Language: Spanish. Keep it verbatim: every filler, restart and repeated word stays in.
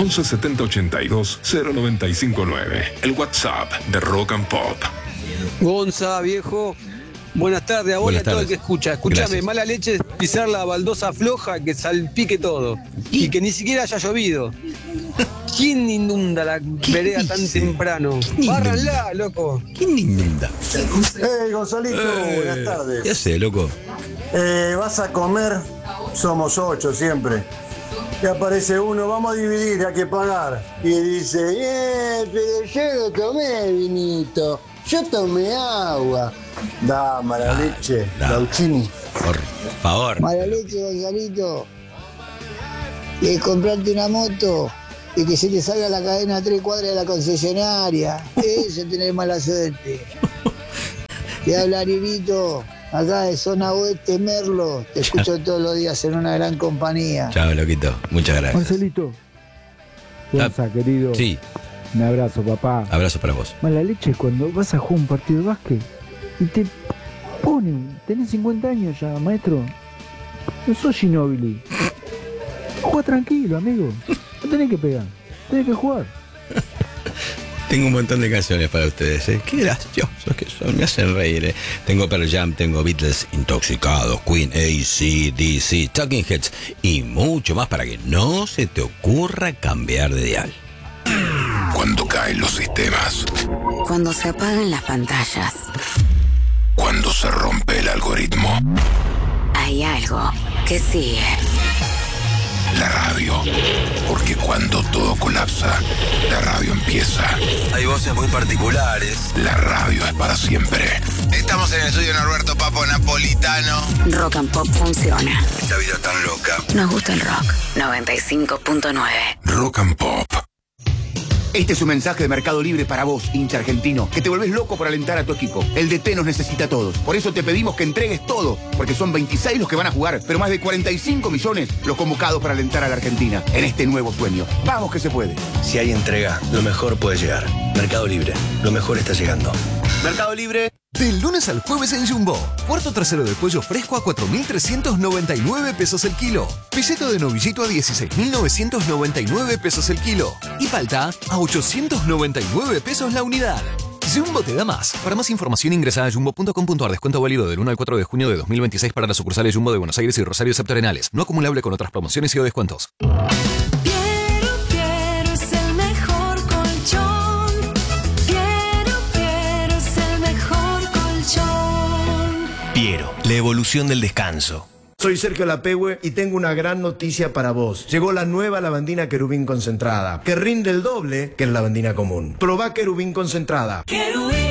once setenta ochenta y dos cero noventa y cinco nueve. El WhatsApp de Rock and Pop. Gonza, viejo. Buenas tardes a vos y a todo el que escucha. Escúchame, Gracias. Mala leche es pisar la baldosa floja que salpique todo. Y que ni siquiera haya llovido. ¿Quién inunda la vereda tan temprano? Bárranla, loco. ¿Quién inunda? Hey, Gonzalito, Eh, buenas tardes. ¿Qué hace, loco? Eh, ¿Vas a comer? Somos ocho siempre. Y aparece uno, vamos a dividir, hay que pagar. Y dice, eh, pero yo no tomé vinito, yo tomé agua. Da, mala leche, da. Lauchini. Por favor. Mala leche, Gonzalito. Y comprarte una moto y que se te salga la cadena a tres cuadras de la concesionaria. Eso es tener mala suerte. Te habla Aririto, acá de zona oeste, Merlo. Te escucho todos los días en una gran compañía. Chao, loquito. Muchas gracias. Marcelito. Gonza, querido. Sí, Un abrazo, papá. abrazo para vos. Mala leche es cuando vas a jugar un partido de básquet y te ponen, tenés cincuenta años ya, maestro. No sos Ginóbili. Juega tranquilo, amigo. No tenés que pegar, tenés que jugar. Tengo un montón de canciones para ustedes, ¿eh? Qué graciosos que son, me hacen reír, ¿eh? Tengo Pearl Jam, tengo Beatles, Intoxicados, Queen, A C D C, Talking Heads y mucho más para que no se te ocurra cambiar de dial. Cuando caen los sistemas. Cuando se apagan las pantallas. Cuando se rompe el algoritmo. Hay algo que sigue. La radio. Porque cuando todo colapsa, la radio empieza. Hay voces muy particulares. La radio es para siempre. Estamos en el estudio Norberto Papo Napolitano. Rock and Pop funciona. Esta vida tan loca. Nos gusta el rock. noventa y cinco punto nueve. Rock and Pop. Este es un mensaje de Mercado Libre para vos, hincha argentino, que te volvés loco por alentar a tu equipo. El D T nos necesita a todos. Por eso te pedimos que entregues todo, porque son veintiséis los que van a jugar, pero más de cuarenta y cinco millones los convocados para alentar a la Argentina en este nuevo sueño. Vamos que se puede. Si hay entrega, lo mejor puede llegar. Mercado Libre, lo mejor está llegando. Mercado Libre. Del lunes al jueves en Jumbo. Cuarto trasero de pollo fresco a cuatro mil trescientos noventa y nueve pesos el kilo. Piseto de novillito a dieciséis mil novecientos noventa y nueve pesos el kilo. Y palta a ochocientos noventa y nueve pesos la unidad. Jumbo te da más. Para más información ingresa a jumbo punto com punto ar. Descuento válido del uno al cuatro de junio de dos mil veintiséis para las sucursales Jumbo de Buenos Aires y Rosario Septentrionales. No acumulable con otras promociones y o descuentos. Piero, la evolución del descanso. Soy Sergio Lapehue y tengo una gran noticia para vos. Llegó la nueva lavandina Querubín concentrada, que rinde el doble que la lavandina común. Probá Querubín concentrada.